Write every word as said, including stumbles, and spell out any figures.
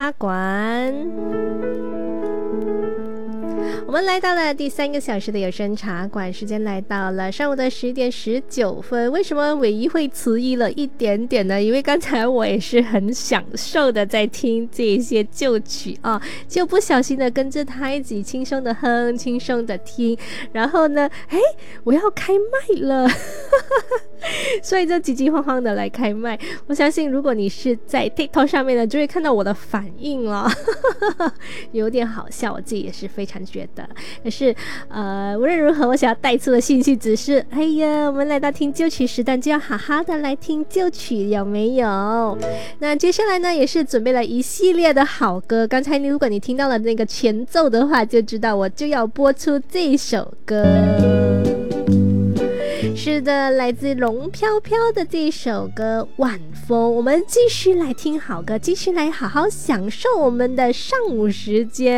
茶馆。我们来到了第三个小时的有声茶馆，时间来到了上午的十点十九分。为什么尾一会迟疑了一点点呢？因为刚才我也是很享受的在听这些旧曲啊，就不小心的跟着他一起轻松的哼，轻松的听，然后呢，哎，我要开麦了所以就急急慌慌的来开麦。我相信如果你是在 TikTok 上面呢，就会看到我的反应了有点好笑，我自己也是非常觉得。可是呃，无论如何我想要带出的信息只是，哎呀，我们来到听旧曲时段就要好好的来听旧曲，有没有？那接下来呢也是准备了一系列的好歌。刚才如果你听到了那个前奏的话，就知道我就要播出这首歌。是的，来自龙飘飘的这首歌《晚风》。我们继续来听好歌，继续来好好享受我们的上午时间。